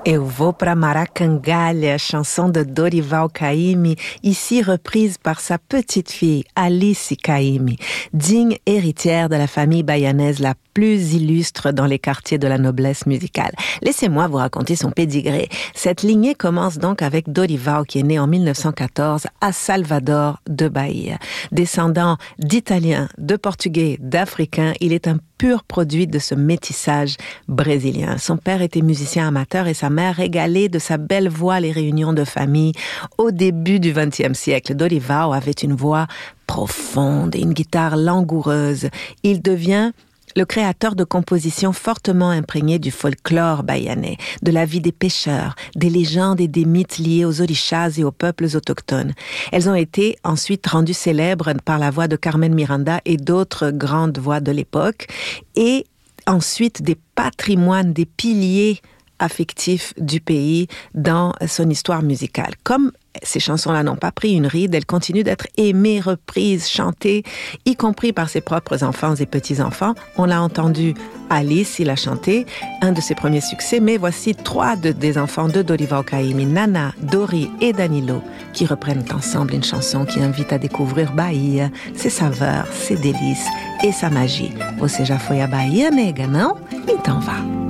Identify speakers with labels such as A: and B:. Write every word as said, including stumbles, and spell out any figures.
A: Eu vou pra Maracangalha, chanson de Dorival Caymmi, ici reprise par sa petite fille Alice Caymmi, digne héritière de la famille bayanaise la plus illustre dans les quartiers de la noblesse musicale. Laissez-moi vous raconter son pédigré. Cette lignée commence donc avec Dorival qui est né en mille neuf cent quatorze à Salvador de Bahia. Descendant d'Italiens, de Portugais, d'Africains, il est un pur produit de ce métissage brésilien. Son père était musicien amateur et sa mère régalait de sa belle voix les réunions de famille. Au début du vingtième siècle, Dorival avait une voix profonde et une guitare langoureuse. Il devient le créateur de compositions fortement imprégnées du folklore bahianais, de la vie des pêcheurs, des légendes et des mythes liés aux orishas et aux peuples autochtones. Elles ont été ensuite rendues célèbres par la voix de Carmen Miranda et d'autres grandes voix de l'époque, et ensuite des patrimoines, des piliers affectifs du pays dans son histoire musicale. Comme ces chansons-là n'ont pas pris une ride, elles continuent d'être aimées, reprises, chantées, y compris par ses propres enfants et petits-enfants. On l'a entendu, Alice, il a chanté, un de ses premiers succès, mais voici trois de, des enfants de Dorival Caymmi, Nana, Dori et Danilo, qui reprennent ensemble une chanson qui invite à découvrir Bahia, ses saveurs, ses délices et sa magie. Você já foi à Bahia, nega, não? Então vá.